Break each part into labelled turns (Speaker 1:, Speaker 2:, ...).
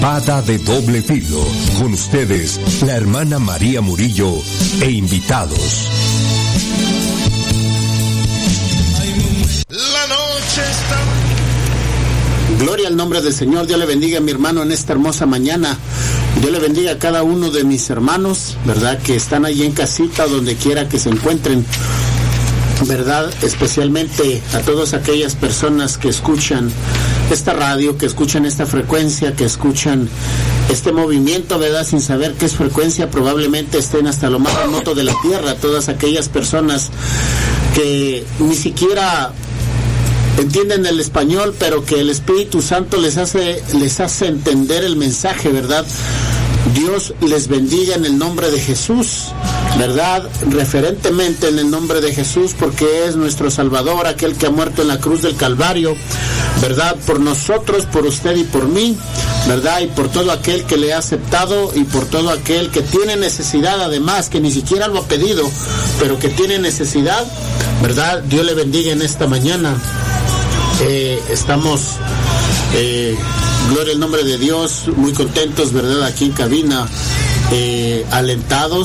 Speaker 1: Espada de doble filo. Con ustedes, la hermana María Murillo e invitados.
Speaker 2: La noche está...
Speaker 3: Gloria al nombre del Señor. Dios le bendiga a mi hermano en esta hermosa mañana. Dios le bendiga a cada uno de mis hermanos, ¿verdad? Que están allí en casita, donde quiera que se encuentren, ¿verdad? Especialmente a todas aquellas personas que escuchan esta radio, que escuchan esta frecuencia, que escuchan este movimiento, ¿verdad? Sin saber qué es frecuencia, probablemente estén hasta lo más remoto de la tierra. Todas aquellas personas que ni siquiera entienden el español, pero que el Espíritu Santo les hace entender el mensaje, ¿verdad? Dios les bendiga en el nombre de Jesús, ¿verdad? Referentemente en el nombre de Jesús, porque es nuestro Salvador, aquel que ha muerto en la cruz del Calvario, ¿verdad? Por nosotros, por usted y por mí, ¿verdad? Y por todo aquel que le ha aceptado y por todo aquel que tiene necesidad, además, que ni siquiera lo ha pedido, pero que tiene necesidad, ¿verdad? Dios le bendiga en esta mañana. Estamos, gloria al nombre de Dios, muy contentos, ¿verdad? Aquí en cabina, alentados,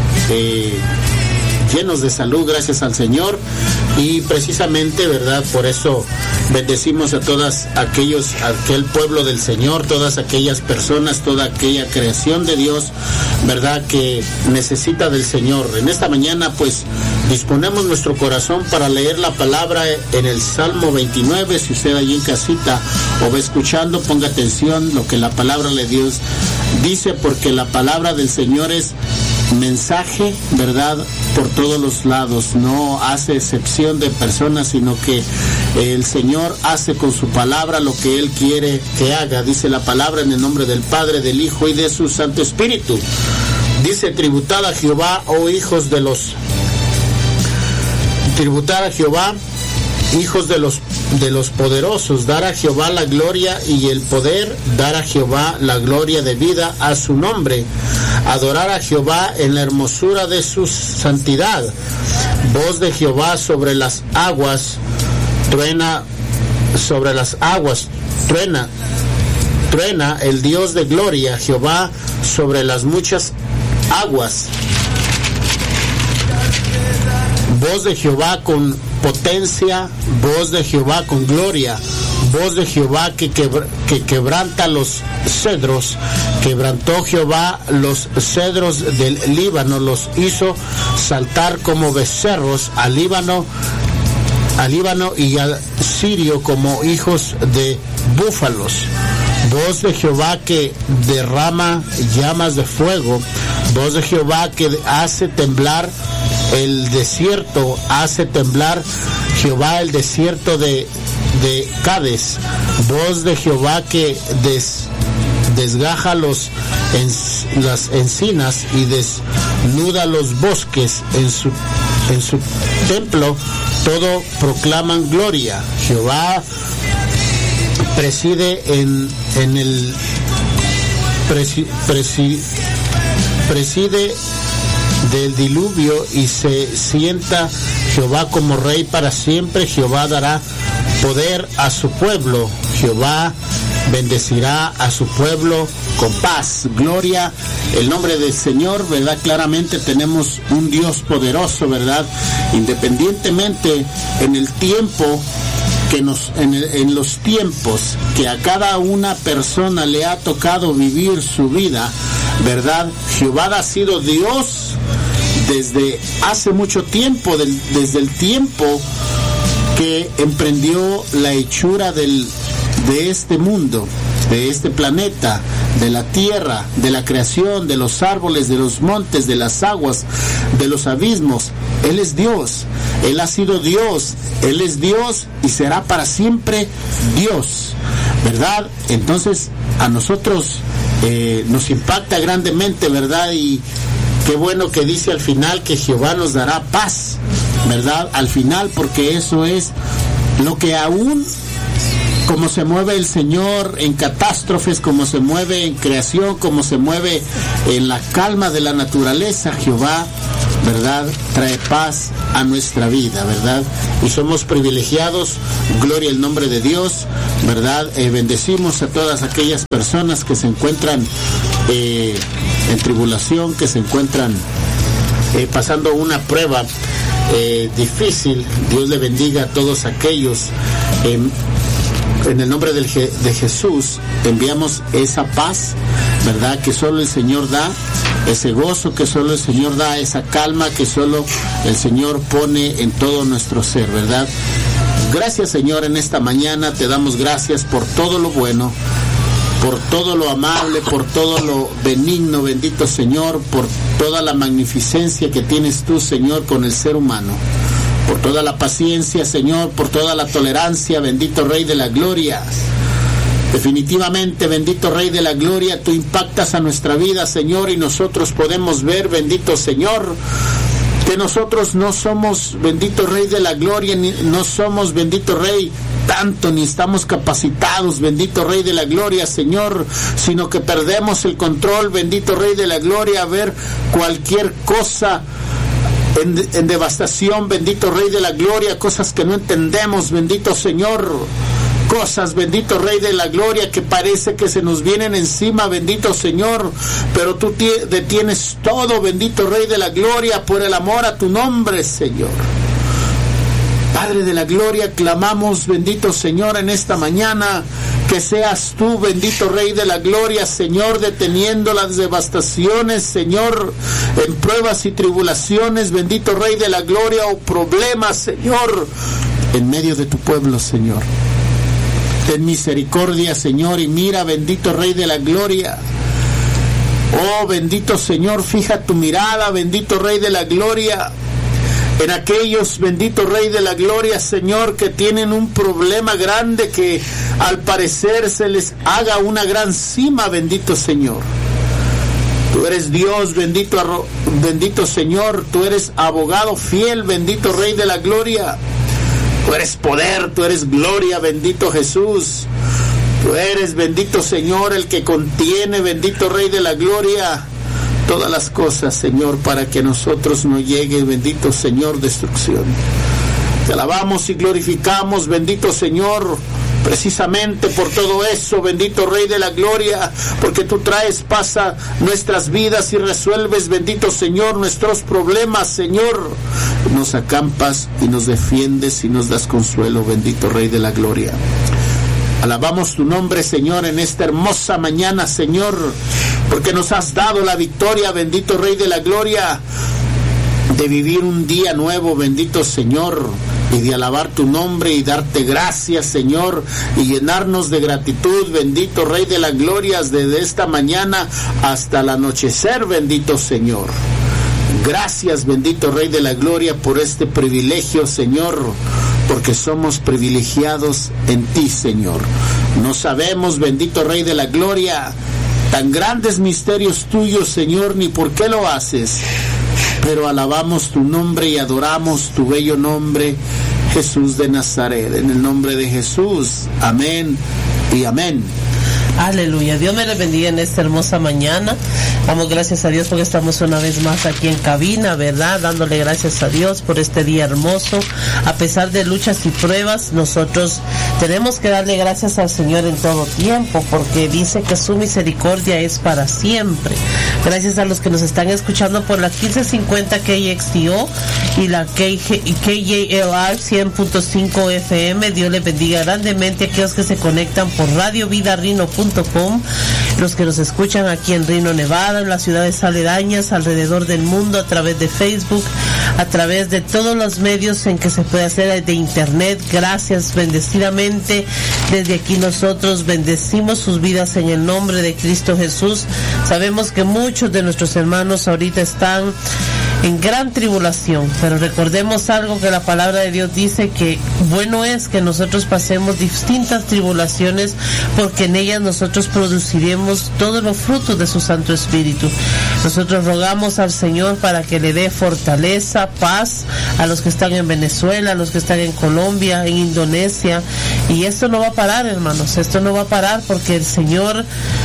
Speaker 3: llenos de salud, gracias al Señor, y precisamente, ¿verdad? Por eso bendecimos a aquel pueblo del Señor, todas aquellas personas, toda aquella creación de Dios, ¿verdad? Que necesita del Señor. En esta mañana, pues, disponemos nuestro corazón para leer la palabra en el Salmo 29. Si usted allí en casita o va escuchando, ponga atención lo que la palabra de Dios dice, porque la palabra del Señor es mensaje, ¿verdad? Por todos los lados, no hace excepción de personas, sino que el Señor hace con su palabra lo que Él quiere que haga. Dice la palabra en el nombre del Padre, del Hijo y de su Santo Espíritu. Dice: tributad a Jehová, oh hijos de los... Tributad a Jehová, hijos de los poderosos, dar a Jehová la gloria y el poder, dar a Jehová la gloria debida a su nombre, adorar a Jehová en la hermosura de su santidad. Voz de Jehová sobre las aguas, truena sobre las aguas, truena el Dios de gloria, Jehová sobre las muchas aguas. Voz de Jehová con potencia, voz de Jehová con gloria, voz de Jehová que quebranta los cedros. Quebrantó Jehová los cedros del Líbano, los hizo saltar como becerros al Líbano y al Sirio como hijos de búfalos. Voz de Jehová que derrama llamas de fuego, voz de Jehová que hace temblar el desierto, hace temblar Jehová el desierto de Cades. Voz de Jehová que desgaja las encinas y desnuda los bosques. En su templo todo proclaman gloria. Jehová preside preside del diluvio y se sienta Jehová como rey para siempre. Jehová dará poder a su pueblo. Jehová bendecirá a su pueblo con paz. Gloria el nombre del Señor, ¿verdad? Claramente tenemos un Dios poderoso, ¿verdad? Independientemente en el tiempo en los tiempos que a cada una persona le ha tocado vivir su vida, ¿verdad? Jehová ha sido Dios desde hace mucho tiempo, desde el tiempo que emprendió la hechura de este mundo, de este planeta, de la tierra, de la creación, de los árboles, de los montes, de las aguas, de los abismos. Él es Dios, Él ha sido Dios, Él es Dios y será para siempre Dios, ¿verdad? Entonces a nosotros nos impacta grandemente, ¿verdad? Y qué bueno que dice al final que Jehová nos dará paz, ¿verdad? Al final, porque eso es lo que aún, como se mueve el Señor en catástrofes, como se mueve en creación, como se mueve en la calma de la naturaleza, Jehová ¿verdad?, trae paz a nuestra vida, ¿verdad? Y somos privilegiados, gloria al nombre de Dios, ¿verdad? Bendecimos a todas aquellas personas que se encuentran en tribulación, que se encuentran pasando una prueba difícil. Dios le bendiga a todos aquellos. En el nombre de Jesús enviamos esa paz, ¿verdad?, que solo el Señor da, ese gozo que solo el Señor da, esa calma que solo el Señor pone en todo nuestro ser, ¿verdad? Gracias, Señor, en esta mañana te damos gracias por todo lo bueno, por todo lo amable, por todo lo benigno, bendito Señor, por toda la magnificencia que tienes tú, Señor, con el ser humano, por toda la paciencia, Señor, por toda la tolerancia, bendito Rey de la Gloria. Definitivamente, bendito Rey de la Gloria, tú impactas a nuestra vida, Señor, y nosotros podemos ver, bendito Señor, que nosotros no somos, bendito Rey de la Gloria, no somos, bendito Rey, tanto, ni estamos capacitados, bendito Rey de la Gloria, Señor, sino que perdemos el control, bendito Rey de la Gloria, a ver cualquier cosa en devastación, bendito Rey de la Gloria, cosas que no entendemos, bendito Señor, cosas, bendito Rey de la Gloria, que parece que se nos vienen encima, bendito Señor, pero tú detienes todo, bendito Rey de la Gloria, por el amor a tu nombre, Señor. Padre de la Gloria, clamamos, bendito Señor, en esta mañana, que seas tú, bendito Rey de la Gloria, Señor, deteniendo las devastaciones, Señor, en pruebas y tribulaciones, bendito Rey de la Gloria, o problemas, Señor, en medio de tu pueblo, Señor. Ten misericordia, Señor, y mira, bendito Rey de la Gloria. Oh, bendito Señor, fija tu mirada, bendito Rey de la Gloria, en aquellos, bendito Rey de la Gloria, Señor, que tienen un problema grande, que al parecer se les haga una gran cima, bendito Señor. Tú eres Dios, bendito Señor, tú eres abogado fiel, bendito Rey de la Gloria. Tú eres poder, tú eres gloria, bendito Jesús. Tú eres, bendito Señor, el que contiene, bendito Rey de la Gloria, todas las cosas, Señor, para que a nosotros no llegue, bendito Señor, destrucción. Te alabamos y glorificamos, bendito Señor, precisamente por todo eso, bendito Rey de la Gloria, porque tú traes paz a nuestras vidas y resuelves, bendito Señor, nuestros problemas, Señor. Nos acampas y nos defiendes y nos das consuelo, bendito Rey de la Gloria. Alabamos tu nombre, Señor, en esta hermosa mañana, Señor, porque nos has dado la victoria, bendito Rey de la Gloria, de vivir un día nuevo, bendito Señor, y de alabar tu nombre y darte gracias, Señor, y llenarnos de gratitud, bendito Rey de la Gloria, desde esta mañana hasta el anochecer, bendito Señor. Gracias, bendito Rey de la Gloria, por este privilegio, Señor, porque somos privilegiados en ti, Señor. No sabemos, bendito Rey de la Gloria, tan grandes misterios tuyos, Señor, ni por qué lo haces, pero alabamos tu nombre y adoramos tu bello nombre, Jesús de Nazaret. En el nombre de Jesús, amén y amén.
Speaker 2: Aleluya, Dios me le bendiga en esta hermosa mañana. Damos gracias a Dios porque estamos una vez más aquí en cabina, ¿verdad? Dándole gracias a Dios por este día hermoso. A pesar de luchas y pruebas, nosotros tenemos que darle gracias al Señor en todo tiempo, porque dice que su misericordia es para siempre. Gracias a los que nos están escuchando por la 1550 KXTO y la KJLR 100.5 FM. Dios les bendiga grandemente a aquellos que se conectan por radiovidarino.com, los que nos escuchan aquí en Reno, Nevada, en las ciudades aledañas, alrededor del mundo, a través de Facebook, a través de todos los medios en que se puede hacer de internet. Gracias, bendecidamente. Desde aquí nosotros bendecimos sus vidas en el nombre de Cristo Jesús. Sabemos que muchos de nuestros hermanos ahorita están en gran tribulación, pero recordemos algo que la palabra de Dios dice, que bueno es que nosotros pasemos distintas tribulaciones, porque en ellas nosotros produciremos todos los frutos de su Santo Espíritu. Nosotros rogamos al Señor para que le dé fortaleza, paz a los que están en Venezuela, a los que están en Colombia, en Indonesia, y esto no va a parar, hermanos, esto no va a parar, porque el Señor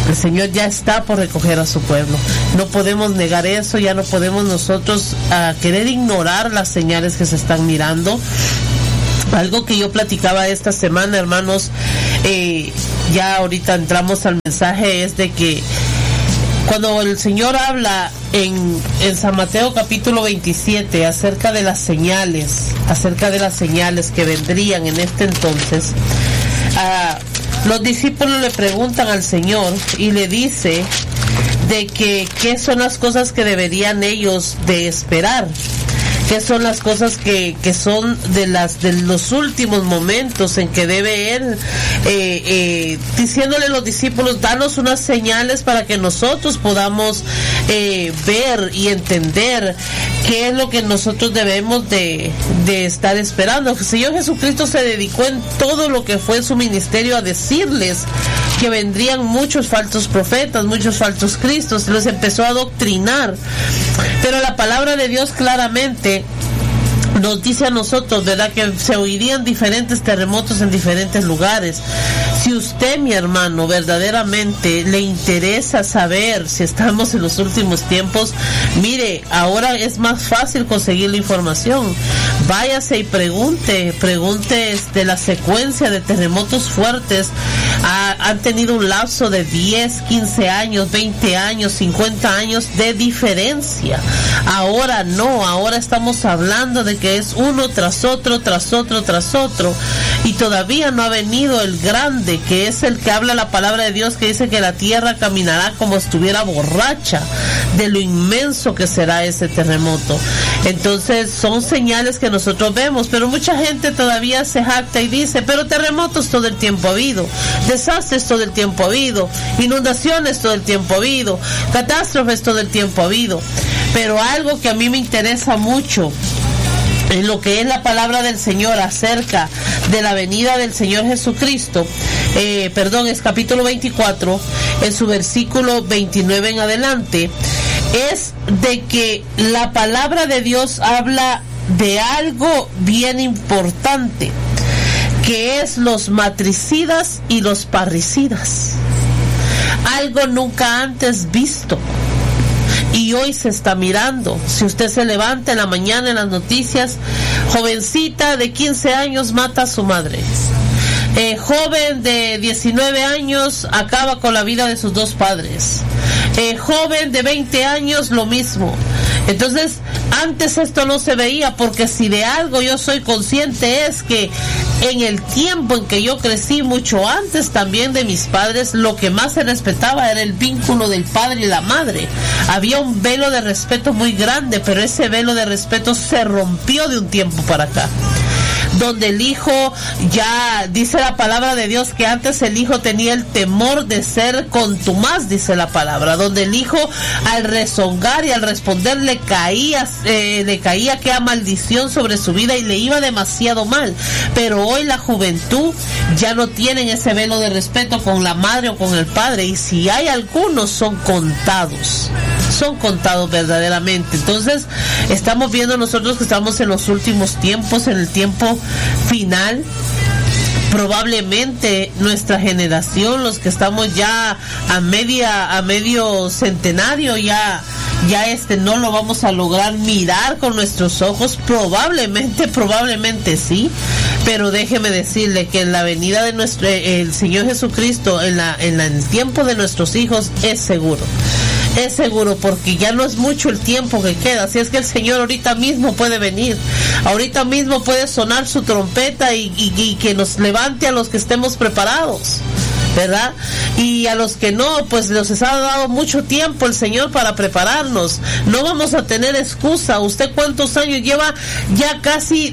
Speaker 2: El Señor ya está por recoger a su pueblo. No podemos negar eso, ya no podemos nosotros querer ignorar las señales que se están mirando. Algo que yo platicaba esta semana, hermanos, ya ahorita entramos al mensaje, es de que cuando el Señor habla en San Mateo capítulo 27 acerca de las señales que vendrían en este entonces, los discípulos le preguntan al Señor y le dice de que qué son las cosas que deberían ellos de esperar, qué son las cosas que son de los últimos momentos en que debe él, diciéndole a los discípulos, danos unas señales para que nosotros podamos ver y entender qué es lo que nosotros debemos de estar esperando. El Señor Jesucristo se dedicó en todo lo que fue su ministerio a decirles que vendrían muchos falsos profetas, muchos falsos cristos, los empezó a adoctrinar, pero la palabra de Dios claramente nos dice a nosotros, ¿verdad?, que se oirían diferentes terremotos en diferentes lugares. Si usted, mi hermano, verdaderamente le interesa saber si estamos en los últimos tiempos, mire, ahora es más fácil conseguir la información. Váyase y pregunte de la secuencia de terremotos fuertes. Han tenido un lapso de 10, 15 años, 20 años, 50 años de diferencia. Ahora no, ahora estamos hablando de que es uno tras otro, y todavía no ha venido el grande, que es el que habla la palabra de Dios, que dice que la tierra caminará como estuviera borracha de lo inmenso que será ese terremoto. Entonces son señales que nosotros vemos, pero mucha gente todavía se jacta y dice, pero terremotos todo el tiempo ha habido, desastres todo el tiempo ha habido, inundaciones todo el tiempo ha habido, catástrofes todo el tiempo ha habido. Pero algo que a mí me interesa mucho en lo que es la palabra del Señor acerca de la venida del Señor Jesucristo, es capítulo 24, en su versículo 29 en adelante, es de que la palabra de Dios habla de algo bien importante, que es los matricidas y los parricidas. Algo nunca antes visto. Y hoy se está mirando. Si usted se levanta en la mañana en las noticias, jovencita de 15 años mata a su madre. Joven de 19 años acaba con la vida de sus dos padres. Joven de 20 años, lo mismo. Entonces, antes esto no se veía, porque si de algo yo soy consciente es que en el tiempo en que yo crecí, mucho antes también de mis padres, lo que más se respetaba era el vínculo del padre y la madre. Había un velo de respeto muy grande, pero ese velo de respeto se rompió de un tiempo para acá, donde el hijo, ya dice la palabra de Dios que antes el hijo tenía el temor de ser contumaz, dice la palabra, donde el hijo al rezongar y al responder le caía aquella maldición sobre su vida y le iba demasiado mal. Pero hoy la juventud ya no tienen ese velo de respeto con la madre o con el padre, y si hay algunos son contados verdaderamente. Entonces estamos viendo nosotros que estamos en los últimos tiempos, en el tiempo final. Probablemente nuestra generación, los que estamos ya a medio centenario, ya no lo vamos a lograr mirar con nuestros ojos. Probablemente sí, pero déjeme decirle que en la venida de el Señor Jesucristo, en el tiempo de nuestros hijos, es seguro. Es seguro, porque ya no es mucho el tiempo que queda. Así es que el Señor ahorita mismo puede venir, ahorita mismo puede sonar su trompeta y que nos levante a los que estemos preparados, ¿verdad? Y a los que no, pues nos ha dado mucho tiempo el Señor para prepararnos. No vamos a tener excusa. ¿Usted cuántos años lleva? Ya casi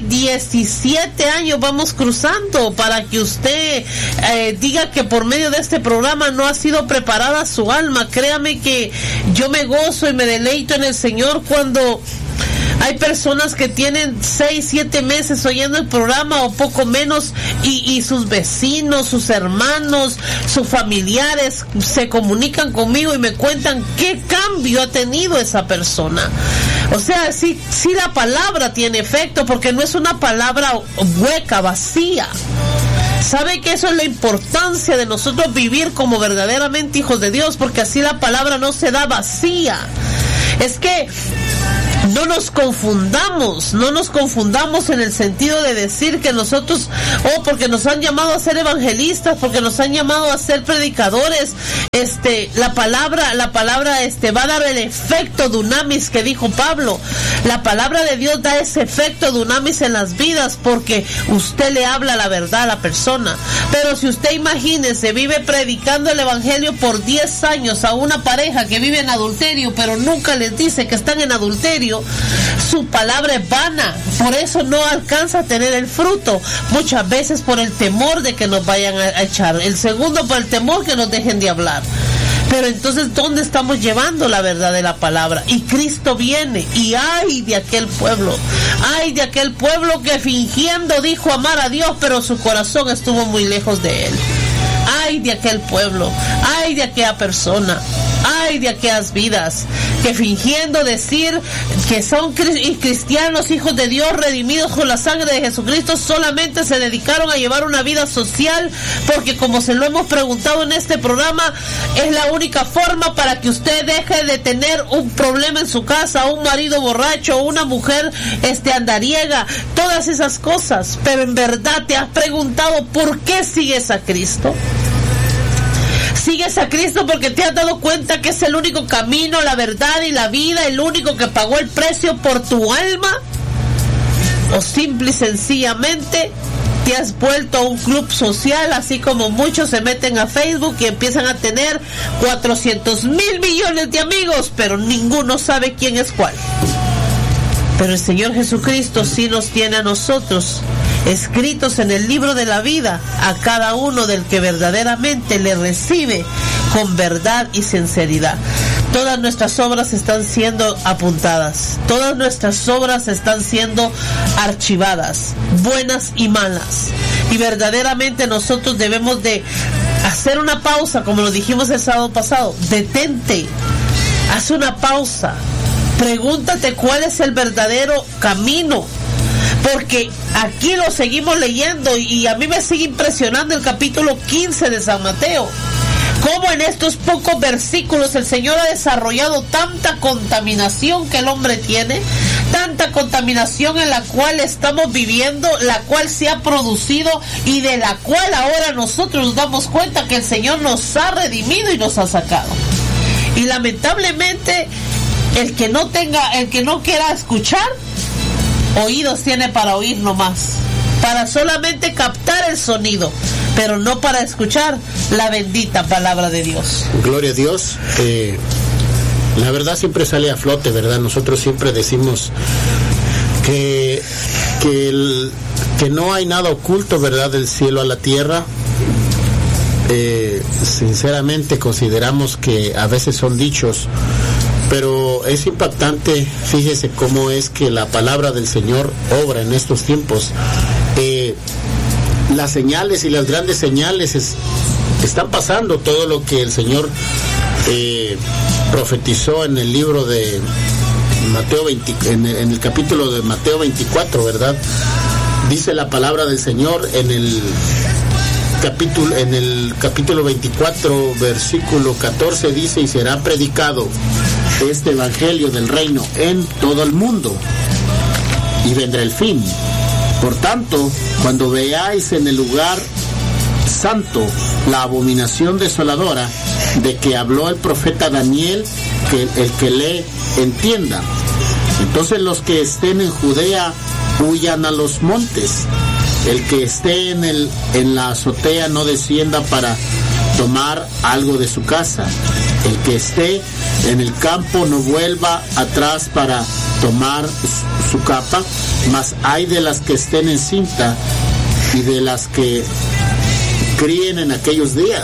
Speaker 2: 17 años vamos cruzando para que usted diga que por medio de este programa no ha sido preparada su alma. Créame que yo me gozo y me deleito en el Señor cuando hay personas que tienen 6, 7 meses oyendo el programa o poco menos, y sus vecinos, sus hermanos, sus familiares se comunican conmigo y me cuentan qué cambio ha tenido esa persona. O sea, sí la palabra tiene efecto, porque no es una palabra hueca, vacía. ¿Sabe que eso es la importancia de nosotros vivir como verdaderamente hijos de Dios? Porque así la palabra no se da vacía. Es que no nos confundamos en el sentido de decir que nosotros, porque nos han llamado a ser evangelistas, porque nos han llamado a ser predicadores, la palabra va a dar el efecto dunamis que dijo Pablo. La palabra de Dios da ese efecto dunamis en las vidas porque usted le habla la verdad a la persona. Pero si usted, imagínese, vive predicando el evangelio por 10 años a una pareja que vive en adulterio, pero nunca les dice que están en adulterio, su palabra es vana, por eso no alcanza a tener el fruto, muchas veces por el temor de que nos vayan a echar, el segundo por el temor que nos dejen de hablar. Pero entonces, ¿dónde estamos llevando la verdad de la palabra? Y Cristo viene, y ay de aquel pueblo que fingiendo dijo amar a Dios, pero su corazón estuvo muy lejos de él. Ay de aquel pueblo, ay de aquella persona, ay de aquellas vidas que fingiendo decir que son cristianos, hijos de Dios, redimidos con la sangre de Jesucristo, solamente se dedicaron a llevar una vida social, porque como se lo hemos preguntado en este programa, es la única forma para que usted deje de tener un problema en su casa, un marido borracho, una mujer andariega, todas esas cosas. Pero en verdad te has preguntado por qué sigues a Cristo. Sigues a Cristo porque te has dado cuenta que es el único camino, la verdad y la vida, el único que pagó el precio por tu alma, o simple y sencillamente te has vuelto a un club social, así como muchos se meten a Facebook y empiezan a tener 400,000 millones de amigos, pero ninguno sabe quién es cuál. Pero el Señor Jesucristo sí nos tiene a nosotros escritos en el libro de la vida, a cada uno del que verdaderamente le recibe con verdad y sinceridad. Todas nuestras obras están siendo apuntadas, todas nuestras obras están siendo archivadas, buenas y malas. Y verdaderamente nosotros debemos de hacer una pausa, como lo dijimos el sábado pasado. Detente, haz una pausa, pregúntate cuál es el verdadero camino. Porque aquí lo seguimos leyendo y a mí me sigue impresionando el capítulo 15 de San Mateo. Cómo en estos pocos versículos el Señor ha desarrollado tanta contaminación que el hombre tiene, tanta contaminación en la cual estamos viviendo, la cual se ha producido y de la cual ahora nosotros nos damos cuenta que el Señor nos ha redimido y nos ha sacado. Y lamentablemente el que no quiera escuchar, oídos tiene para oír nomás, para solamente captar el sonido, pero no para escuchar la bendita palabra de Dios.
Speaker 3: Gloria a Dios. La verdad siempre sale a flote, ¿verdad? Nosotros siempre decimos que no hay nada oculto, ¿verdad?, del cielo a la tierra. Sinceramente consideramos que a veces son dichos, pero es impactante. Fíjese cómo es que la palabra del Señor obra en estos tiempos. Las señales y las grandes señales están pasando. Todo lo que el Señor profetizó en el libro de Mateo 20, en el capítulo de Mateo 24, ¿verdad? Dice la palabra del Señor en el capítulo 24, versículo 14, dice: y será predicado este evangelio del reino en todo el mundo, y vendrá el fin. Por tanto, cuando veáis en el lugar santo la abominación desoladora de que habló el profeta Daniel, que el que lee entienda. Entonces los que estén en Judea huyan a los montes. El que esté en la azotea no descienda para tomar algo de su casa. El que esté en el campo no vuelva atrás para tomar su capa. Mas hay de las que estén en cinta y de las que críen en aquellos días.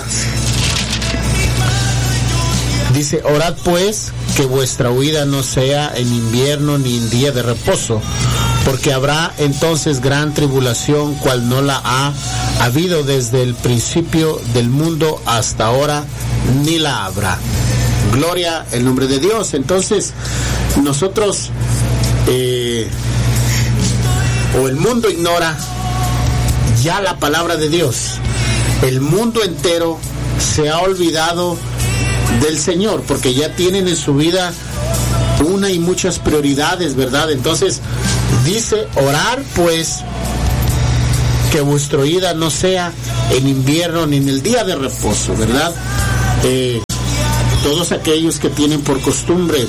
Speaker 3: Dice: orad pues que vuestra huida no sea en invierno ni en día de reposo, porque habrá entonces gran tribulación, cual no la ha habido desde el principio del mundo hasta ahora, ni la habrá. Gloria al nombre de Dios. Entonces, nosotros, o el mundo ignora, ya la palabra de Dios. El mundo entero se ha olvidado del Señor, porque ya tienen en su vida una y muchas prioridades, ¿verdad? Entonces dice, orar pues, que vuestra ida no sea en invierno ni en el día de reposo, ¿verdad? Todos aquellos que tienen por costumbre,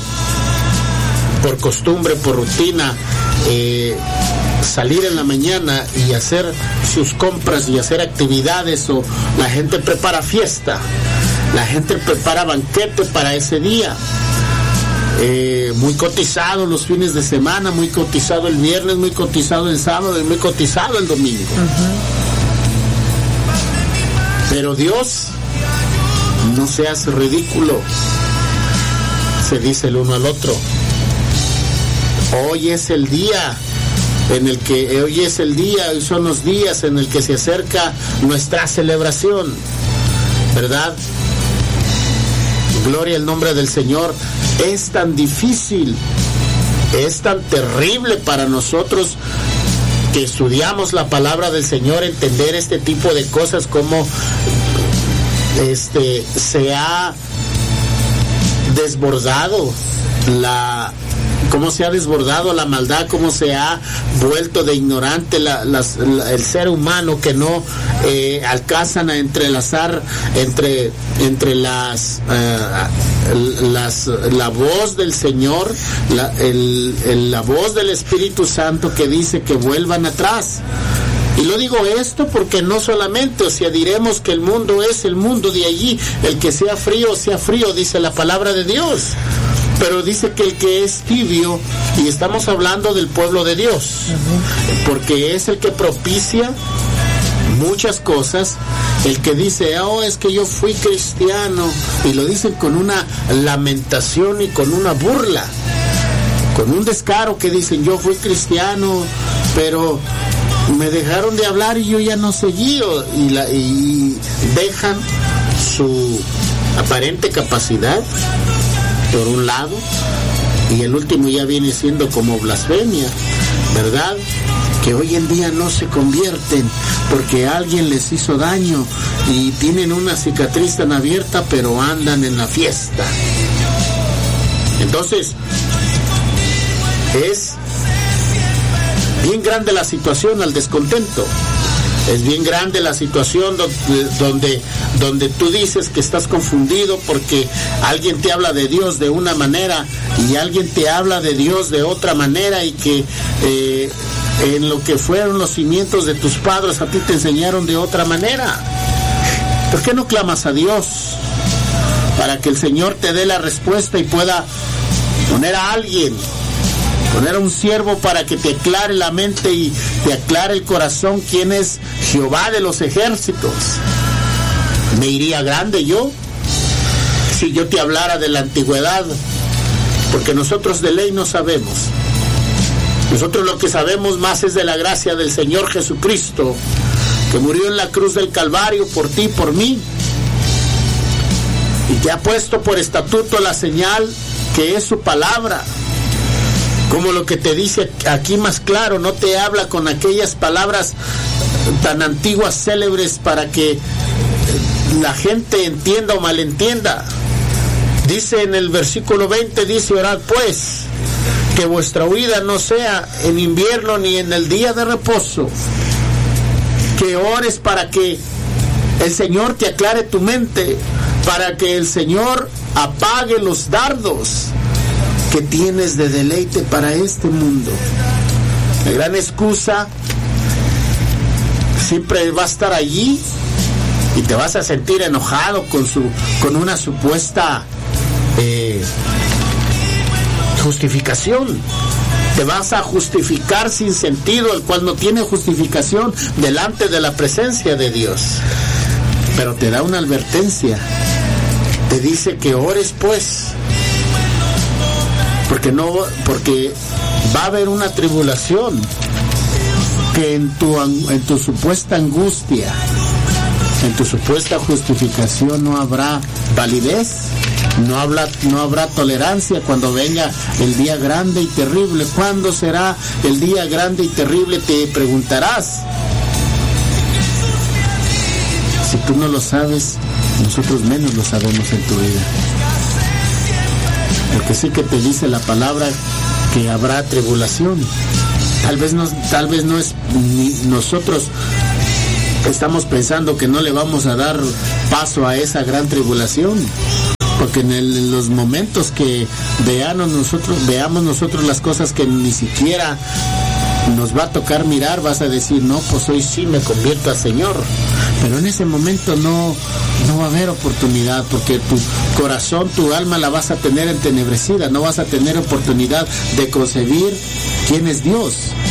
Speaker 3: por rutina, salir en la mañana y hacer sus compras y hacer actividades, o la gente prepara fiesta, la gente prepara banquete para ese día, muy cotizado los fines de semana, muy cotizado el viernes, muy cotizado el sábado y muy cotizado el domingo. Pero Dios no se hace ridículo, se dice el uno al otro. Hoy es el día hoy son los días en el que se acerca nuestra celebración, ¿verdad? Gloria al nombre del Señor. Es tan difícil, es tan terrible para nosotros que estudiamos la palabra del Señor, entender este tipo de cosas, como se ha desbordado cómo se ha desbordado la maldad, cómo se ha vuelto de ignorante el ser humano, que no alcanzan a entrelazar entre la voz del Señor, la voz del Espíritu Santo, que dice que vuelvan atrás. Y lo digo esto porque no solamente, diremos que el mundo es el mundo de allí, el que sea frío, dice la palabra de Dios. Pero dice que el que es tibio, y estamos hablando del pueblo de Dios, porque es el que propicia muchas cosas, el que dice, es que yo fui cristiano, y lo dicen con una lamentación y con una burla, con un descaro, que dicen, yo fui cristiano, pero me dejaron de hablar y yo ya no seguí, y dejan su aparente capacidad por un lado, y el último ya viene siendo como blasfemia, ¿verdad? Que hoy en día no se convierten porque alguien les hizo daño y tienen una cicatriz tan abierta, pero andan en la fiesta. Entonces, es bien grande la situación al descontento. Es bien grande la situación donde tú dices que estás confundido porque alguien te habla de Dios de una manera y alguien te habla de Dios de otra manera, y que en lo que fueron los cimientos de tus padres a ti te enseñaron de otra manera. ¿Por qué no clamas a Dios para que el Señor te dé la respuesta y pueda poner a alguien, poner a un siervo para que te aclare la mente y te aclare el corazón quién es Jehová de los ejércitos? Me iría grande yo si yo te hablara de la antigüedad, porque nosotros de ley no sabemos. Nosotros lo que sabemos más es de la gracia del Señor Jesucristo, que murió en la cruz del Calvario por ti y por mí, y que ha puesto por estatuto la señal que es su palabra. Como lo que te dice aquí más claro, no te habla con aquellas palabras tan antiguas, célebres, para que la gente entienda o malentienda. Dice en el versículo 20, dice, orad pues, que vuestra huida no sea en invierno ni en el día de reposo. Que ores para que el Señor te aclare tu mente, para que el Señor apague los dardos que tienes de deleite para este mundo. La gran excusa siempre va a estar allí, y te vas a sentir enojado con una supuesta justificación. Te vas a justificar sin sentido, el cual no tiene justificación delante de la presencia de Dios. Pero te da una advertencia, te dice que ores pues, porque va a haber una tribulación, que en tu supuesta angustia, en tu supuesta justificación no habrá validez, no habrá tolerancia cuando venga el día grande y terrible. ¿Cuándo será el día grande y terrible? Te preguntarás. Si tú no lo sabes, nosotros menos lo sabemos en tu vida. Porque sí que te dice la palabra que habrá tribulación. Tal vez no es ni nosotros estamos pensando que no le vamos a dar paso a esa gran tribulación, porque en los momentos que veamos nosotros las cosas que ni siquiera nos va a tocar mirar, vas a decir, no, pues hoy sí me convierto al Señor. Pero en ese momento no va a haber oportunidad, porque tu corazón, tu alma la vas a tener entenebrecida, no vas a tener oportunidad de concebir quién es Dios.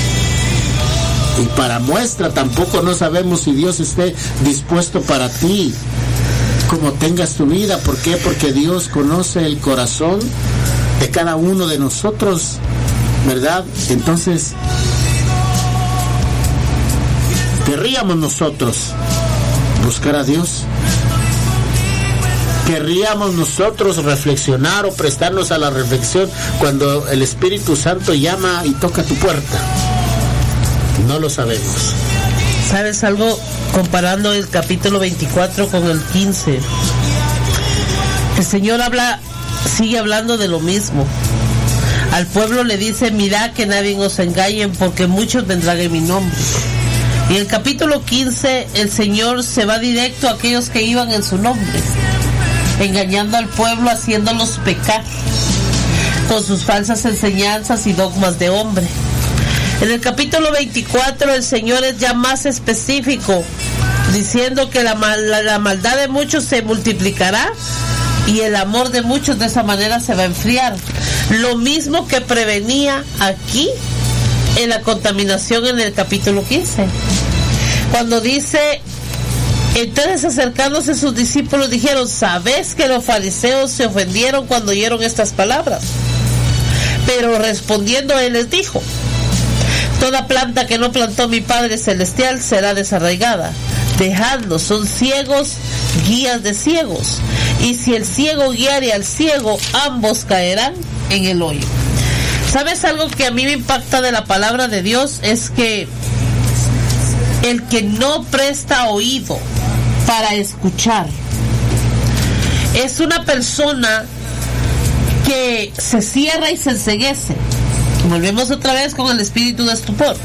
Speaker 3: Y para muestra, tampoco no sabemos si Dios esté dispuesto para ti, como tengas tu vida. ¿Por qué? Porque Dios conoce el corazón de cada uno de nosotros, ¿verdad? Entonces, querríamos nosotros buscar a Dios. Querríamos nosotros reflexionar o prestarnos a la reflexión cuando el Espíritu Santo llama y toca tu puerta. No lo sabemos.
Speaker 2: ¿Sabes algo? Comparando el capítulo 24 con el 15, el Señor sigue hablando de lo mismo. Al pueblo le dice, mirad que nadie os engañen, porque muchos vendrán en mi nombre. Y el capítulo 15, el Señor se va directo a aquellos que iban en su nombre, engañando al pueblo, haciéndolos pecar con sus falsas enseñanzas y dogmas de hombre. En el capítulo 24 el Señor es ya más específico, diciendo que la maldad de muchos se multiplicará y el amor de muchos de esa manera se va a enfriar. Lo mismo que prevenía aquí en la contaminación en el capítulo 15. Cuando dice, entonces acercándose sus discípulos dijeron, ¿sabes que los fariseos se ofendieron cuando oyeron estas palabras? Pero respondiendo él les dijo, toda planta que no plantó mi Padre Celestial será desarraigada. Dejadlos, son ciegos, guías de ciegos. Y si el ciego guiare al ciego, ambos caerán en el hoyo. ¿Sabes algo que a mí me impacta de la palabra de Dios? Es que el que no presta oído para escuchar es una persona que se cierra y se enceguece. Volvemos otra vez con el espíritu de estupor.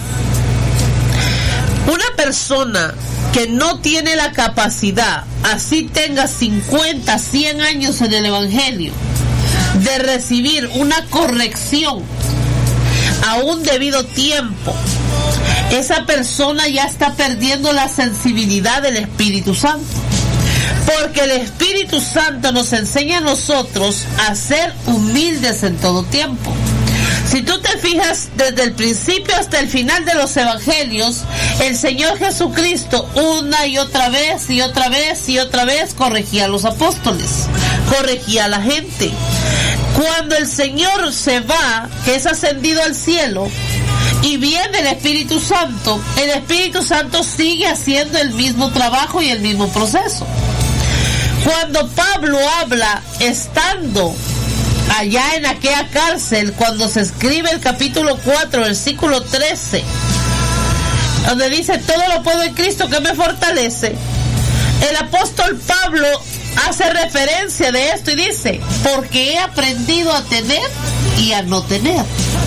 Speaker 2: Una persona que no tiene la capacidad, así tenga 50, 100 años en el Evangelio, de recibir una corrección a un debido tiempo, esa persona ya está perdiendo la sensibilidad del Espíritu Santo. Porque el Espíritu Santo nos enseña a nosotros a ser humildes en todo tiempo. Si tú te fijas, desde el principio hasta el final de los evangelios, el Señor Jesucristo una y otra vez y otra vez y otra vez corregía a los apóstoles, corregía a la gente. Cuando el Señor se va, que es ascendido al cielo, y viene el Espíritu Santo sigue haciendo el mismo trabajo y el mismo proceso. Cuando Pablo habla, estando allá en aquella cárcel, cuando se escribe el capítulo 4, versículo 13, donde dice, todo lo puedo en Cristo que me fortalece, el apóstol Pablo hace referencia de esto y dice, porque he aprendido a tener y a no tener.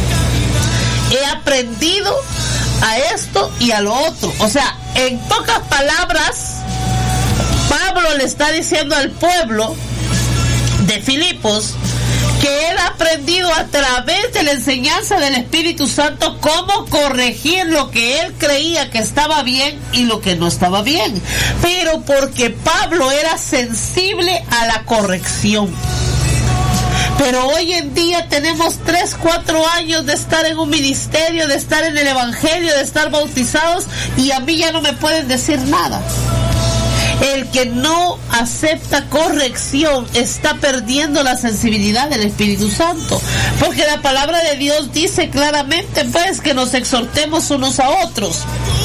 Speaker 2: He aprendido a esto y a lo otro. O sea, en pocas palabras, Pablo le está diciendo al pueblo de Filipos que él ha aprendido a través de la enseñanza del Espíritu Santo cómo corregir lo que él creía que estaba bien y lo que no estaba bien, pero porque Pablo era sensible a la corrección. Pero hoy en día tenemos 3, 4 años de estar en un ministerio, de estar en el Evangelio, de estar bautizados, y a mí ya no me pueden decir nada. El que no acepta corrección está perdiendo la sensibilidad del Espíritu Santo, porque la palabra de Dios dice claramente pues que nos exhortemos unos a otros.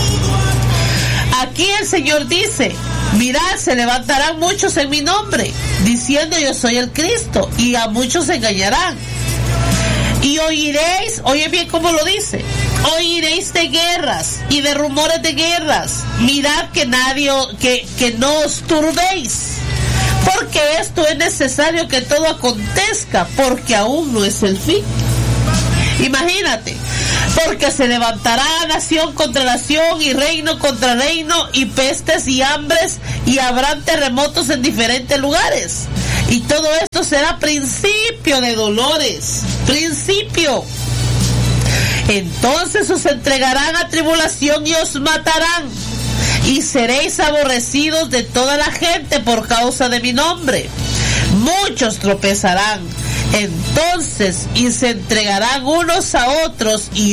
Speaker 2: Aquí el Señor dice, mirad, se levantarán muchos en mi nombre, diciendo yo soy el Cristo, y a muchos se engañarán. Y oiréis, oye bien cómo lo dice, oiréis de guerras y de rumores de guerras. Mirad que que no os turbéis, porque esto es necesario que todo acontezca, porque aún no es el fin. Imagínate, porque se levantará nación contra nación y reino contra reino, y pestes y hambres, y habrán terremotos en diferentes lugares. Y todo esto será principio de dolores, principio. Entonces os entregarán a tribulación y os matarán, y seréis aborrecidos de toda la gente por causa de mi nombre. Muchos tropezarán entonces y se entregarán unos a otros, y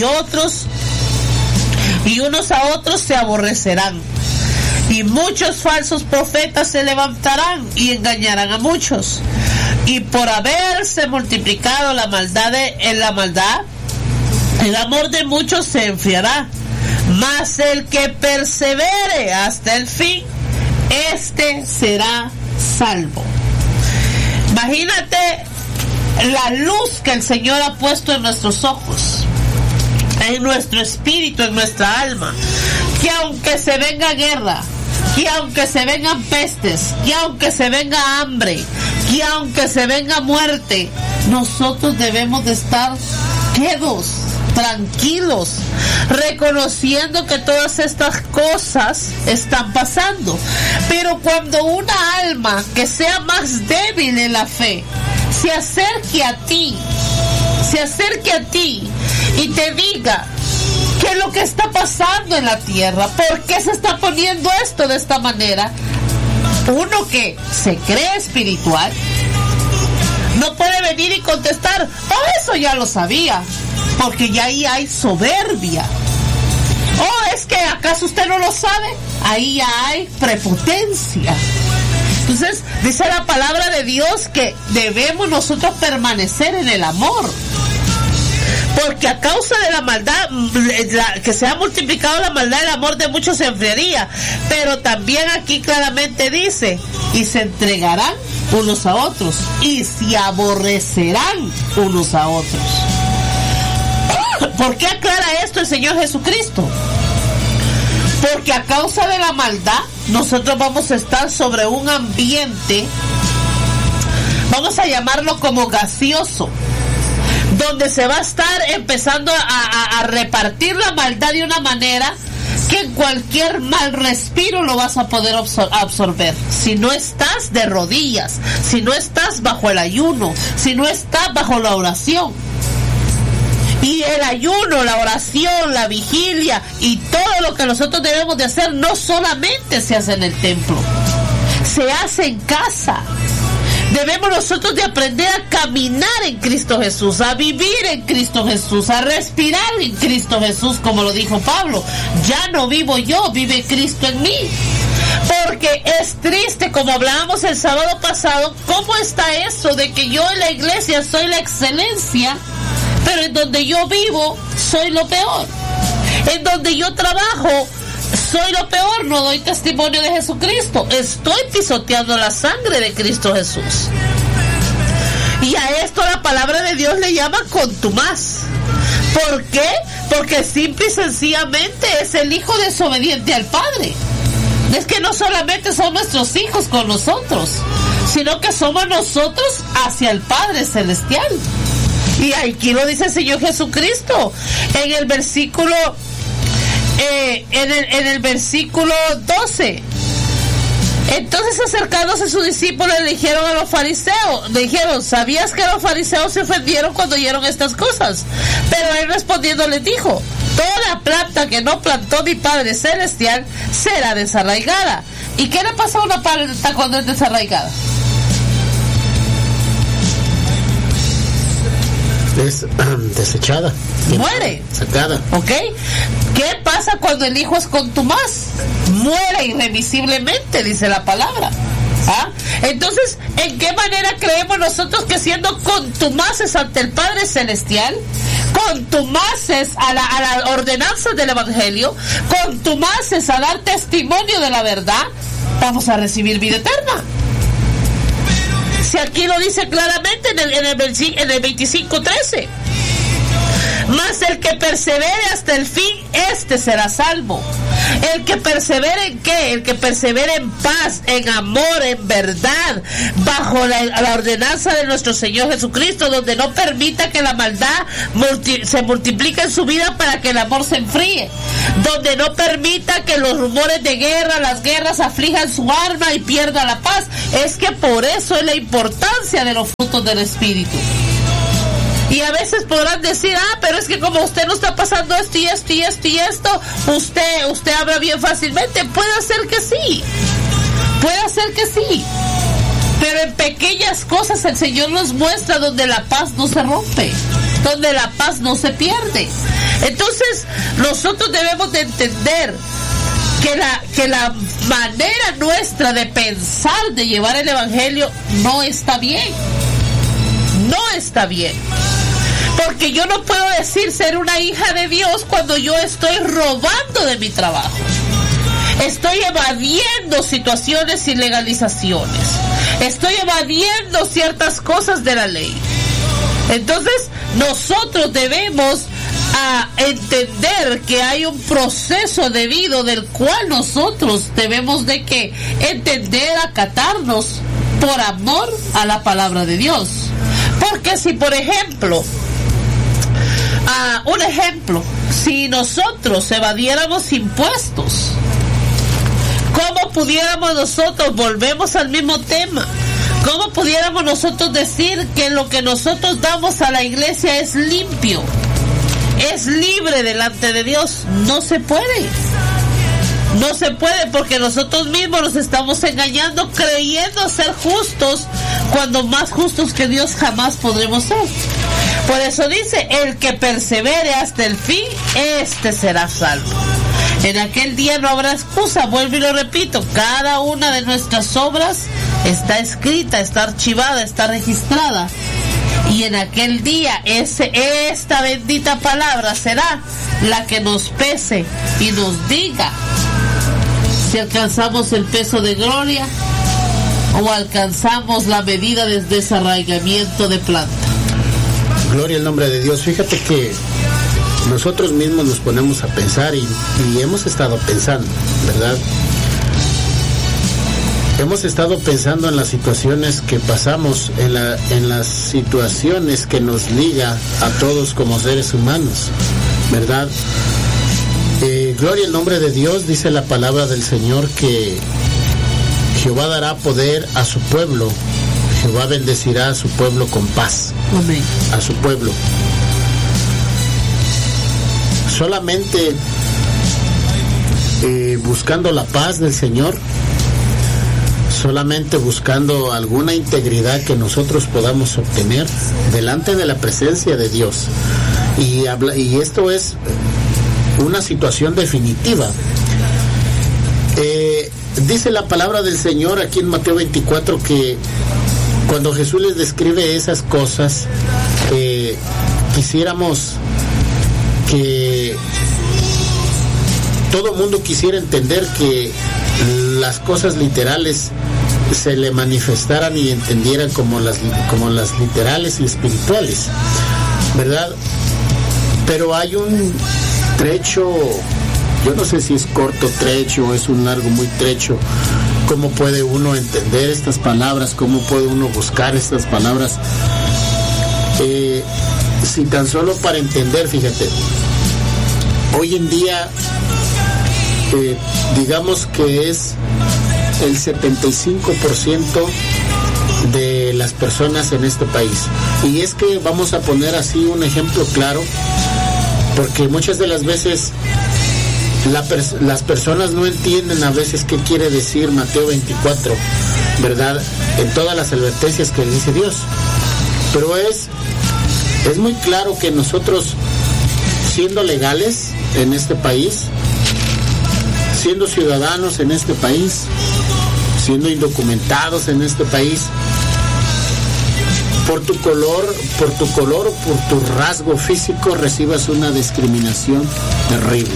Speaker 2: unos a otros se aborrecerán. Y muchos falsos profetas se levantarán y engañarán a muchos. Y por haberse multiplicado la maldad, el amor de muchos se enfriará. Mas el que persevere hasta el fin, este será salvo. Imagínate la luz que el Señor ha puesto en nuestros ojos, en nuestro espíritu, en nuestra alma, que aunque se venga guerra, que aunque se vengan pestes, que aunque se venga hambre, que aunque se venga muerte, nosotros debemos de estar quedos, tranquilos, reconociendo que todas estas cosas están pasando. Pero cuando una alma que sea más débil en la fe se acerque a ti y te diga qué es lo que está pasando en la tierra, por qué se está poniendo esto de esta manera, uno que se cree espiritual no puede venir y contestar, oh, eso ya lo sabía, porque ya ahí hay soberbia. Oh, es que acaso usted no lo sabe, ahí ya hay prepotencia. Entonces dice la palabra de Dios que debemos nosotros permanecer en el amor, porque a causa de la maldad que se ha multiplicado la maldad, el amor de muchos se enfriaría. Pero también aquí claramente dice, y se entregarán unos a otros y se aborrecerán unos a otros. ¿Por qué aclara esto el Señor Jesucristo? Porque a causa de la maldad nosotros vamos a estar sobre un ambiente, vamos a llamarlo como gaseoso, donde se va a estar empezando a repartir la maldad de una manera que en cualquier mal respiro lo vas a poder absorber. Si no estás de rodillas, si no estás bajo el ayuno, si no estás bajo la oración. Y el ayuno, la oración, la vigilia y todo lo que nosotros debemos de hacer no solamente se hace en el templo, se hace en casa. Debemos nosotros de aprender a caminar en Cristo Jesús, a vivir en Cristo Jesús, a respirar en Cristo Jesús, como lo dijo Pablo. Ya no vivo yo, vive Cristo en mí. Porque es triste, como hablábamos el sábado pasado, ¿cómo está eso de que yo en la iglesia soy la excelencia, pero en donde yo vivo soy lo peor? En donde yo trabajo soy lo peor, no doy testimonio de Jesucristo, estoy pisoteando la sangre de Cristo Jesús. Y a esto la palabra de Dios le llama contumaz. ¿Por qué? Porque simple y sencillamente es el hijo desobediente al Padre. Es que no solamente son nuestros hijos con nosotros, sino que somos nosotros hacia el Padre Celestial. Y aquí lo dice el Señor Jesucristo en el versículo en el versículo 12. Entonces, acercándose sus discípulos, le dijeron a los fariseos, le dijeron, ¿sabías que los fariseos se ofendieron cuando oyeron estas cosas? Pero él respondiendo les dijo, toda planta que no plantó mi Padre Celestial será desarraigada. ¿Y qué le pasa a una planta cuando es desarraigada?
Speaker 3: Es desechada,
Speaker 2: muere,
Speaker 3: sacada.
Speaker 2: ¿Ok? ¿Qué pasa cuando el hijo es contumaz? Muere irremisiblemente, dice la palabra. ¿Ah? Entonces, ¿en qué manera creemos nosotros que siendo contumaces ante el Padre Celestial, contumaces a la ordenanza del Evangelio, contumaces a dar testimonio de la verdad, vamos a recibir vida eterna? Si aquí lo dice claramente en el 25:13. Mas el que persevere hasta el fin, este será salvo. El que persevere ¿en qué? El que persevere en paz, en amor, en verdad, bajo la ordenanza de nuestro Señor Jesucristo, donde no permita que la maldad se multiplique en su vida para que el amor se enfríe, donde no permita que los rumores de guerra, las guerras aflijan su alma y pierda la paz. Es que por eso es la importancia de los frutos del Espíritu. Y a veces podrán decir, pero es que como usted no está pasando esto y esto y esto y esto, usted habla bien fácilmente. Puede ser que sí, pero en pequeñas cosas el Señor nos muestra donde la paz no se rompe, donde la paz no se pierde. Entonces nosotros debemos de entender que la manera nuestra de pensar, de llevar el Evangelio, no está bien. No está bien. Porque yo no puedo decir ser una hija de Dios cuando yo estoy robando de mi trabajo. Estoy evadiendo situaciones y legalizaciones. Estoy evadiendo ciertas cosas de la ley. Entonces, nosotros debemos entender que hay un proceso debido del cual nosotros debemos de que entender, acatarnos por amor a la palabra de Dios. Porque si, por ejemplo, un ejemplo, si nosotros evadiéramos impuestos, ¿cómo pudiéramos nosotros, volvemos al mismo tema, cómo pudiéramos nosotros decir que lo que nosotros damos a la iglesia es limpio, es libre delante de Dios? No se puede. No se puede, porque nosotros mismos nos estamos engañando creyendo ser justos, cuando más justos que Dios jamás podremos ser. Por eso dice, el que persevere hasta el fin, este será salvo. En aquel día no habrá excusa, vuelvo y lo repito, cada una de nuestras obras está escrita, está archivada, está registrada. Y en aquel día esta bendita palabra será la que nos pese y nos diga si alcanzamos el peso de gloria o alcanzamos la medida de desarraigamiento de planta.
Speaker 3: Gloria al nombre de Dios. Fíjate que nosotros mismos nos ponemos a pensar y hemos estado pensando, ¿verdad? Hemos estado pensando en las situaciones que pasamos, en las situaciones que nos liga a todos como seres humanos, ¿verdad? Gloria al nombre de Dios. Dice la palabra del Señor que Jehová dará poder a su pueblo. Jehová bendecirá a su pueblo con paz.
Speaker 2: Amén.
Speaker 3: A su pueblo. Solamente buscando la paz del Señor, solamente buscando alguna integridad que nosotros podamos obtener delante de la presencia de Dios. Y esto es una situación definitiva. Dice la palabra del Señor aquí en Mateo 24 que cuando Jesús les describe esas cosas, quisiéramos que todo mundo quisiera entender que las cosas literales se le manifestaran y entendieran como las literales y espirituales, ¿verdad? Pero hay un trecho, yo no sé si es corto trecho o es un largo muy trecho. ¿Cómo puede uno entender estas palabras? ¿Cómo puede uno buscar estas palabras? Si tan solo para entender, fíjate, hoy en día digamos que es el 75% de las personas en este país. Y es que vamos a poner así un ejemplo claro, porque muchas de las veces las personas no entienden a veces qué quiere decir Mateo 24, ¿verdad? En todas las advertencias que dice Dios. Pero es muy claro que nosotros, siendo legales en este país, siendo ciudadanos en este país, siendo indocumentados en este país, por tu color o por tu rasgo físico recibas una discriminación terrible.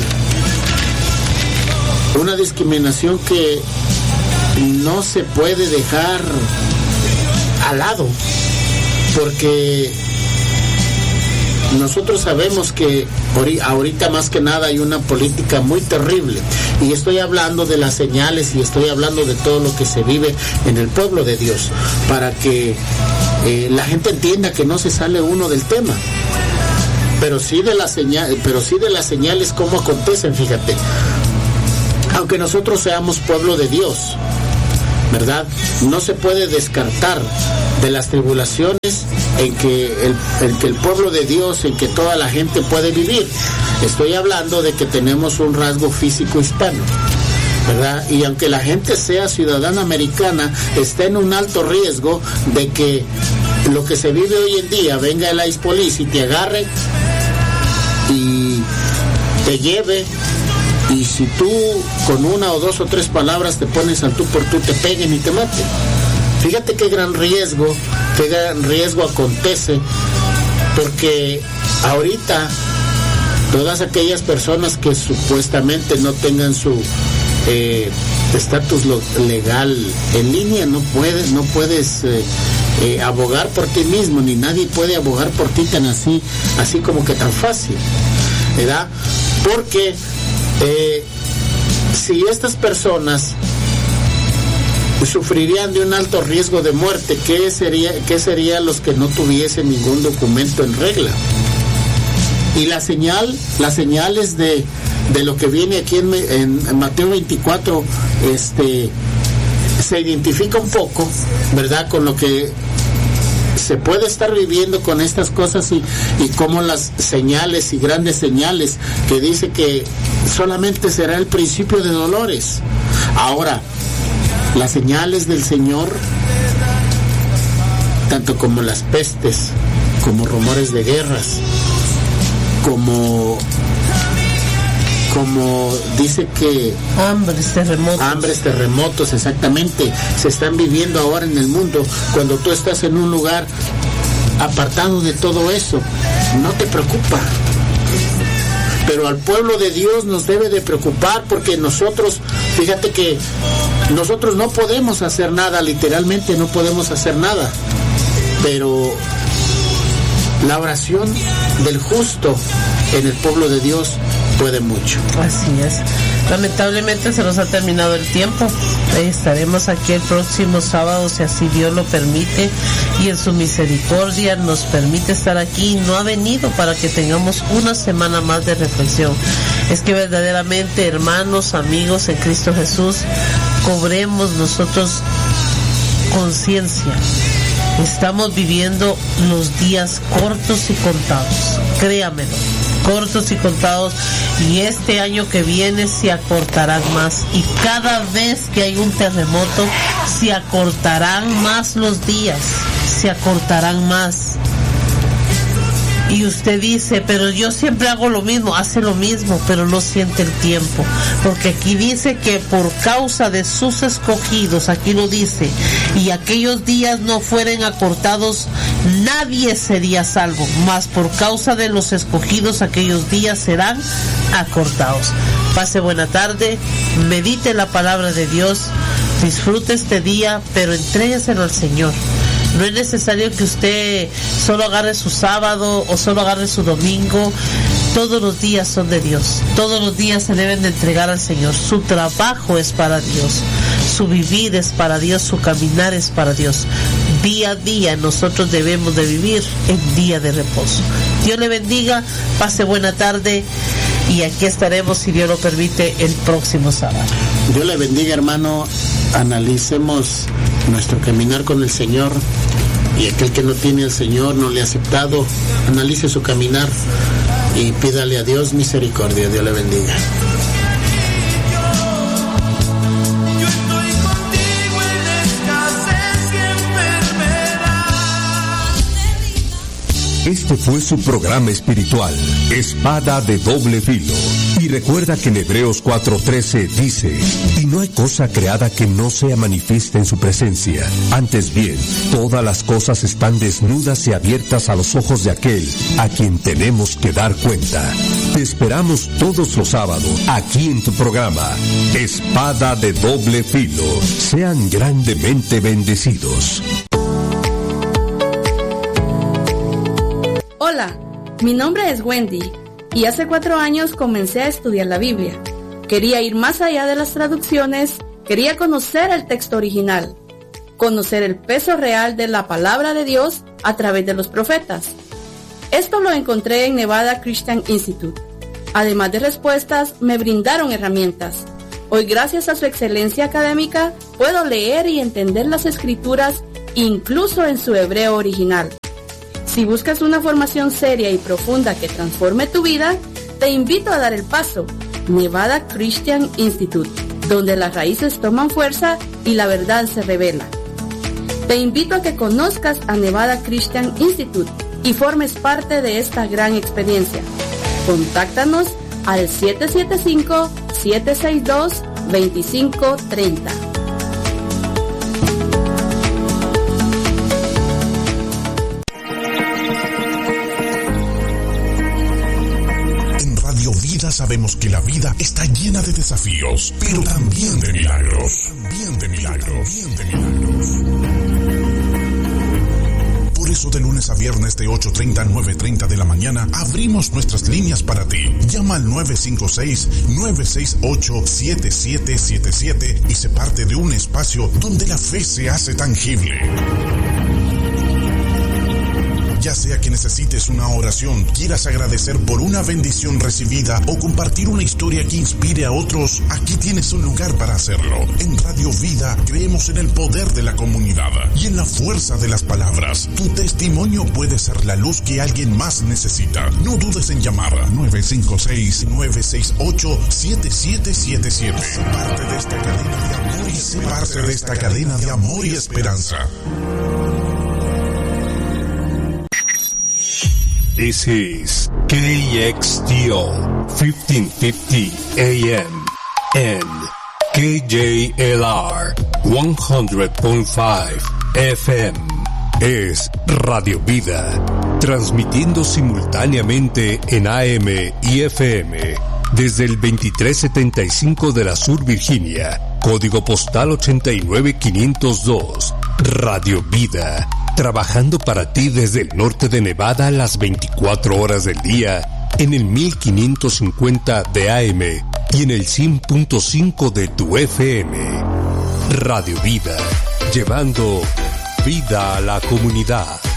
Speaker 3: Una discriminación que no se puede dejar al lado, porque nosotros sabemos que ahorita más que nada hay una política muy terrible, y estoy hablando de las señales y estoy hablando de todo lo que se vive en el pueblo de Dios, para que la gente entienda que no se sale uno del tema, pero sí de las señales como acontecen. Fíjate, aunque nosotros seamos pueblo de Dios, ¿verdad?, no se puede descartar de las tribulaciones en que el pueblo de Dios, en que toda la gente puede vivir. Estoy hablando de que tenemos un rasgo físico hispano, ¿verdad? Y aunque la gente sea ciudadana americana, está en un alto riesgo de que lo que se vive hoy en día, venga el ICE Police y te agarre y te lleve, y si tú con una o dos o tres palabras te pones al tú por tú, te peguen y te maten. Fíjate qué gran riesgo acontece, porque ahorita todas aquellas personas que supuestamente no tengan su estatus legal en línea, no puedes abogar por ti mismo, ni nadie puede abogar por ti tan así como que tan fácil, ¿verdad? Porque si estas personas sufrirían de un alto riesgo de muerte, ¿qué sería los que no tuviesen ningún documento en regla? Y las señales de lo que viene aquí en Mateo 24, se identifica un poco, ¿verdad?, con lo que se puede estar viviendo con estas cosas, y como las señales y grandes señales que dice que solamente será el principio de dolores. Ahora, las señales del Señor, tanto como las pestes, como rumores de guerras, como dice que hambres, terremotos, exactamente, se están viviendo ahora en el mundo. Cuando tú estás en un lugar apartado de todo eso, no te preocupa. Pero al pueblo de Dios nos debe de preocupar, porque nosotros, fíjate que nosotros no podemos hacer nada, literalmente no podemos hacer nada, pero la oración del justo en el pueblo de Dios puede mucho.
Speaker 2: Así es. Lamentablemente se nos ha terminado el tiempo. Estaremos aquí el próximo sábado, si así Dios lo permite, y en su misericordia nos permite estar aquí. No ha venido para que tengamos una semana más de reflexión. Es que verdaderamente, hermanos, amigos en Cristo Jesús, cobremos nosotros conciencia. Estamos viviendo los días cortos y contados, créamelo, cortos y contados, y este año que viene se acortarán más, y cada vez que hay un terremoto se acortarán más los días, se acortarán más. Y usted dice, pero yo siempre hago lo mismo, hace lo mismo, pero no siente el tiempo. Porque aquí dice que por causa de sus escogidos, aquí lo dice, y aquellos días no fueren acortados, nadie sería salvo, mas por causa de los escogidos, aquellos días serán acortados. Pase buena tarde, medite la palabra de Dios, disfrute este día, pero entrégueselo al Señor. No es necesario que usted solo agarre su sábado o solo agarre su domingo. Todos los días son de Dios. Todos los días se deben de entregar al Señor. Su trabajo es para Dios. Su vivir es para Dios. Su caminar es para Dios. Día a día nosotros debemos de vivir en día de reposo. Dios le bendiga. Pase buena tarde. Y aquí estaremos, si Dios lo permite, el próximo sábado.
Speaker 3: Dios le bendiga, hermano. Analicemos nuestro caminar con el Señor, y aquel que no tiene al Señor, no le ha aceptado, analice su caminar y pídale a Dios misericordia. Dios le bendiga.
Speaker 1: Este fue su programa espiritual, Espada de Doble Filo. Y recuerda que en Hebreos 4:13 dice, y no hay cosa creada que no sea manifiesta en su presencia. Antes bien, todas las cosas están desnudas y abiertas a los ojos de aquel a quien tenemos que dar cuenta. Te esperamos todos los sábados, aquí en tu programa, Espada de Doble Filo. Sean grandemente bendecidos.
Speaker 4: Hola, Mi nombre es Wendy y hace 4 años comencé a estudiar la Biblia. Quería ir más allá de las traducciones, quería conocer el texto original, conocer el peso real de la palabra de Dios a través de los profetas. Esto lo encontré en Nevada Christian Institute. Además de respuestas, me brindaron herramientas. Hoy, gracias a su excelencia académica, puedo leer y entender las escrituras incluso en su hebreo original. Si buscas una formación seria y profunda que transforme tu vida, te invito a dar el paso. Nevada Christian Institute, donde las raíces toman fuerza y la verdad se revela. Te invito a que conozcas a Nevada Christian Institute y formes parte de esta gran experiencia. Contáctanos al 775-762-2530.
Speaker 5: Sabemos que la vida está llena de desafíos, pero también de milagros. Por eso de lunes a viernes de 8:30 a 9:30 de la mañana abrimos nuestras líneas para ti. Llama al 956-968-7777 y sé parte de un espacio donde la fe se hace tangible. Ya sea que necesites una oración, quieras agradecer por una bendición recibida o compartir una historia que inspire a otros, aquí tienes un lugar para hacerlo. En Radio Vida creemos en el poder de la comunidad y en la fuerza de las palabras. Tu testimonio puede ser la luz que alguien más necesita. No dudes en llamar 956-968-7777. Parte de esta cadena de amor y parte de esta cadena de amor y esperanza.
Speaker 1: This is KXTO 1550 AM and KJLR 100.5 FM. Es Radio Vida, transmitiendo simultáneamente en AM y FM desde el 2375 de la Sur Virginia, código postal 89502. Radio Vida, trabajando para ti desde el norte de Nevada las 24 horas del día en el 1550 de AM y en el 100.5 de tu FM. Radio Vida, llevando vida a la comunidad.